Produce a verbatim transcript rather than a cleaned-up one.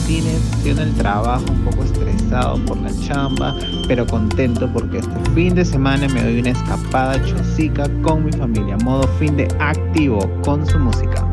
cine, estoy en el trabajo un poco estresado por la chamba, pero contento porque este fin de semana me doy una escapada chosica con mi familia, modo fin de activo con su música.